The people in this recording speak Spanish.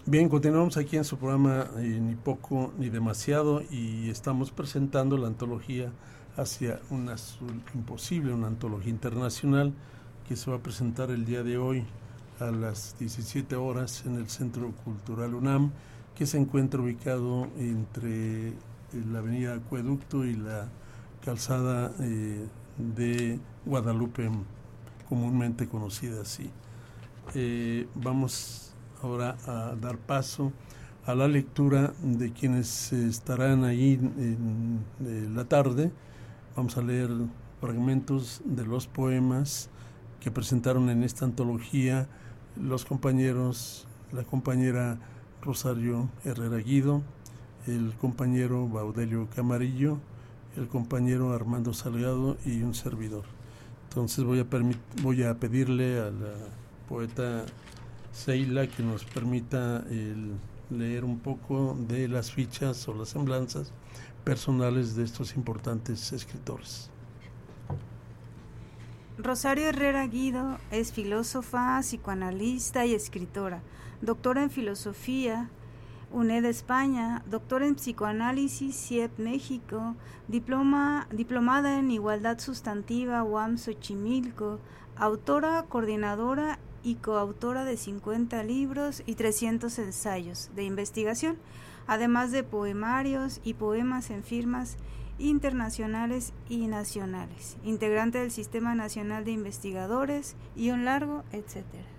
Bien, continuamos aquí en su programa Ni Poco ni Demasiado y estamos presentando la antología Hacia un Azul Imposible, una antología internacional que se va a presentar el día de hoy a las 17 horas en el Centro Cultural UNAM, que se encuentra ubicado entre la avenida Acueducto y la calzada de Guadalupe, comúnmente conocida así. Vamos ahora a dar paso a la lectura de quienes estarán ahí en la tarde. Vamos a leer fragmentos de los poemas que presentaron en esta antología los compañeros, la compañera Rosario Herrera Guido, el compañero Baudelio Camarillo, el compañero Armando Salgado y un servidor. Entonces voy a pedirle a la poeta Seila que nos permita leer un poco de las fichas o las semblanzas personales de estos importantes escritores. Rosario Herrera Guido es filósofa, psicoanalista y escritora, doctora en filosofía, UNED España, doctora en psicoanálisis, CIEP México, diplomada en igualdad sustantiva, UAM Xochimilco, autora, coordinadora y coautora de 50 libros y 300 ensayos de investigación, además de poemarios y poemas en firmas internacionales y nacionales, integrante del Sistema Nacional de Investigadores y un largo, etcétera.